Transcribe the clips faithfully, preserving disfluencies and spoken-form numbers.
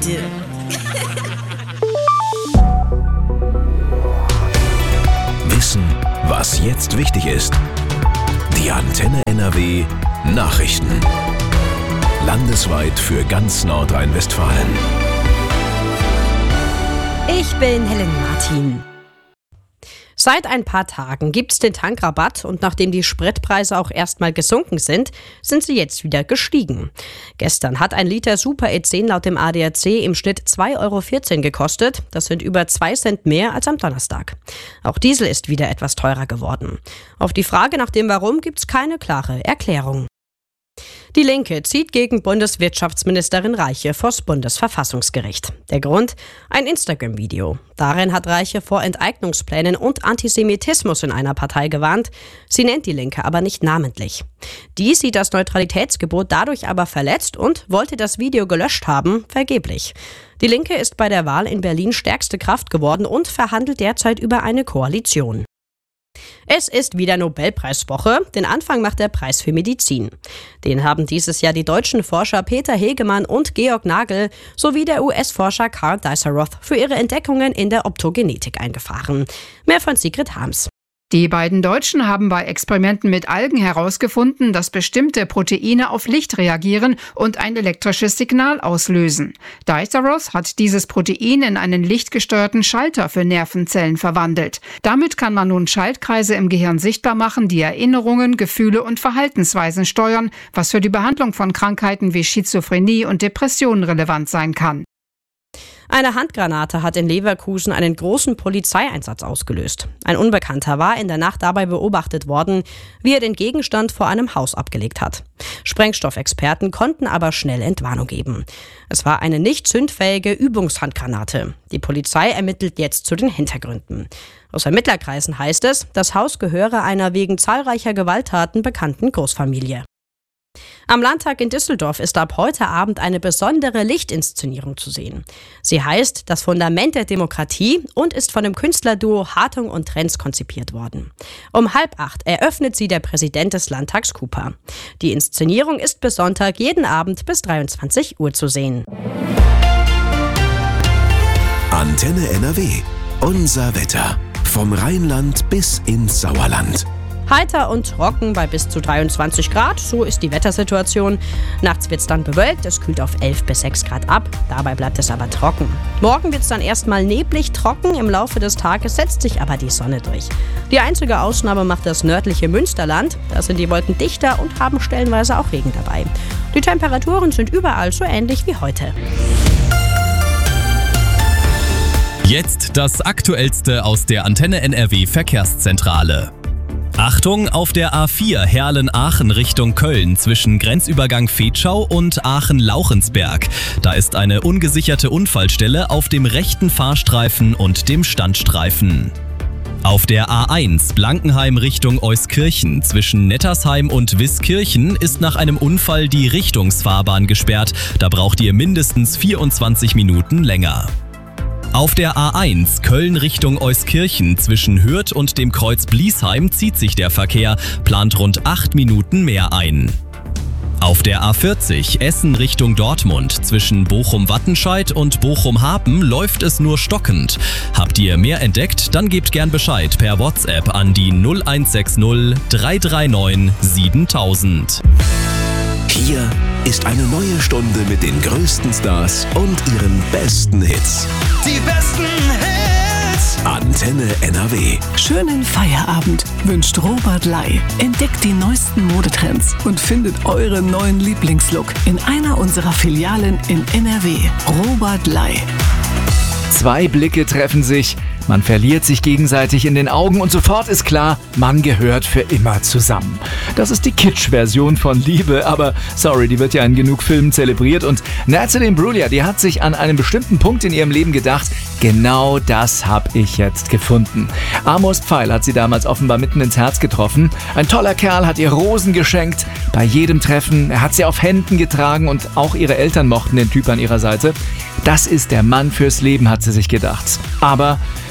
bitte. Wissen, was jetzt wichtig ist. Die Antenne N R W Nachrichten. Landesweit für ganz Nordrhein-Westfalen. Ich bin Helen Martin. Seit ein paar Tagen gibt's den Tankrabatt und nachdem die Spritpreise auch erstmal gesunken sind, sind sie jetzt wieder gestiegen. Gestern hat ein Liter Super E zehn laut dem A D A C im Schnitt zwei Euro vierzehn gekostet. Das sind über zwei Cent mehr als am Donnerstag. Auch Diesel ist wieder etwas teurer geworden. Auf die Frage nach dem Warum gibt's keine klare Erklärung. Die Linke zieht gegen Bundeswirtschaftsministerin Reiche vors Bundesverfassungsgericht. Der Grund? Ein Instagram-Video. Darin hat Reiche vor Enteignungsplänen und Antisemitismus in einer Partei gewarnt. Sie nennt die Linke aber nicht namentlich. Die sieht das Neutralitätsgebot dadurch aber verletzt und wollte das Video gelöscht haben, vergeblich. Die Linke ist bei der Wahl in Berlin stärkste Kraft geworden und verhandelt derzeit über eine Koalition. Es ist wieder Nobelpreiswoche. Den Anfang macht der Preis für Medizin. Den haben dieses Jahr die deutschen Forscher Peter Hegemann und Georg Nagel sowie der U S-Forscher Karl Dicer-Roth für ihre Entdeckungen in der Optogenetik eingefahren. Mehr von Sigrid Harms. Die beiden Deutschen haben bei Experimenten mit Algen herausgefunden, dass bestimmte Proteine auf Licht reagieren und ein elektrisches Signal auslösen. Dicer-Roth hat dieses Protein in einen lichtgesteuerten Schalter für Nervenzellen verwandelt. Damit kann man nun Schaltkreise im Gehirn sichtbar machen, die Erinnerungen, Gefühle und Verhaltensweisen steuern, was für die Behandlung von Krankheiten wie Schizophrenie und Depressionen relevant sein kann. Eine Handgranate hat in Leverkusen einen großen Polizeieinsatz ausgelöst. Ein Unbekannter war in der Nacht dabei beobachtet worden, wie er den Gegenstand vor einem Haus abgelegt hat. Sprengstoffexperten konnten aber schnell Entwarnung geben. Es war eine nicht zündfähige Übungshandgranate. Die Polizei ermittelt jetzt zu den Hintergründen. Aus Ermittlerkreisen heißt es, das Haus gehöre einer wegen zahlreicher Gewalttaten bekannten Großfamilie. Am Landtag in Düsseldorf ist ab heute Abend eine besondere Lichtinszenierung zu sehen. Sie heißt Das Fundament der Demokratie und ist von dem Künstlerduo Hartung und Trenz konzipiert worden. Um halb acht eröffnet sie der Präsident des Landtags Cooper. Die Inszenierung ist bis Sonntag jeden Abend bis dreiundzwanzig Uhr zu sehen. Antenne N R W. Unser Wetter. Vom Rheinland bis ins Sauerland. Heiter und trocken bei bis zu dreiundzwanzig Grad, so ist die Wettersituation. Nachts wird es dann bewölkt, es kühlt auf elf bis sechs Grad ab, dabei bleibt es aber trocken. Morgen wird es dann erstmal neblig trocken, im Laufe des Tages setzt sich aber die Sonne durch. Die einzige Ausnahme macht das nördliche Münsterland, da sind die Wolken dichter und haben stellenweise auch Regen dabei. Die Temperaturen sind überall so ähnlich wie heute. Jetzt das Aktuellste aus der Antenne N R W Verkehrszentrale. Achtung, auf der A vier Herlen-Aachen Richtung Köln zwischen Grenzübergang Vetschau und Aachen-Lauchensberg. Da ist eine ungesicherte Unfallstelle auf dem rechten Fahrstreifen und dem Standstreifen. Auf der A eins Blankenheim Richtung Euskirchen zwischen Nettersheim und Wiskirchen ist nach einem Unfall die Richtungsfahrbahn gesperrt. Da braucht ihr mindestens vierundzwanzig Minuten länger. Auf der A eins Köln Richtung Euskirchen zwischen Hürth und dem Kreuz Bliesheim zieht sich der Verkehr, plant rund acht Minuten mehr ein. Auf der A vierzig Essen Richtung Dortmund zwischen Bochum-Wattenscheid und Bochum-Hapen läuft es nur stockend. Habt ihr mehr entdeckt? Dann gebt gern Bescheid per WhatsApp an die null eins sechs null drei drei neun siebentausend. Hier ist eine neue Stunde mit den größten Stars und ihren besten Hits. Die besten Hits. Antenne N R W. Schönen Feierabend wünscht Robert Lai. Entdeckt die neuesten Modetrends und findet euren neuen Lieblingslook in einer unserer Filialen in N R W. Robert Lai. Zwei Blicke treffen sich, man verliert sich gegenseitig in den Augen und sofort ist klar, man gehört für immer zusammen. Das ist die Kitsch-Version von Liebe, aber sorry, die wird ja in genug Filmen zelebriert und Natalie Imbruglia, die hat sich an einem bestimmten Punkt in ihrem Leben gedacht, genau das habe ich jetzt gefunden. Amos Pfeil hat sie damals offenbar mitten ins Herz getroffen. Ein toller Kerl hat ihr Rosen geschenkt, bei jedem Treffen, er hat sie auf Händen getragen und auch ihre Eltern mochten den Typ an ihrer Seite. Das ist der Mann fürs Leben, hat sie sich gedacht. Aber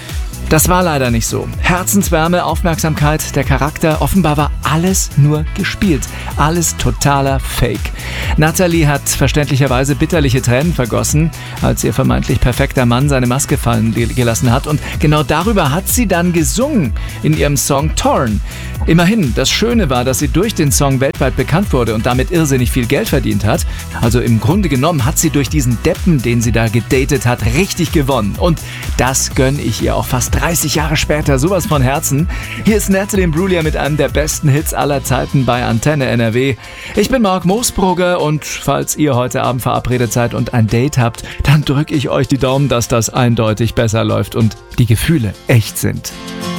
Das war leider nicht so. Herzenswärme, Aufmerksamkeit, der Charakter, offenbar war alles nur gespielt. Alles totaler Fake. Natalie hat verständlicherweise bitterliche Tränen vergossen, als ihr vermeintlich perfekter Mann seine Maske fallen gelassen hat. Und genau darüber hat sie dann gesungen in ihrem Song Torn. Immerhin, das Schöne war, dass sie durch den Song weltweit bekannt wurde und damit irrsinnig viel Geld verdient hat. Also im Grunde genommen hat sie durch diesen Deppen, den sie da gedatet hat, richtig gewonnen. Und das gönne ich ihr auch fast dreißig Jahre später sowas von Herzen. Hier ist Natalie Imbruglia mit einem der besten Hits aller Zeiten bei Antenne N R W. Ich bin Marc Moosbrugger und falls ihr heute Abend verabredet seid und ein Date habt, dann drücke ich euch die Daumen, dass das eindeutig besser läuft und die Gefühle echt sind.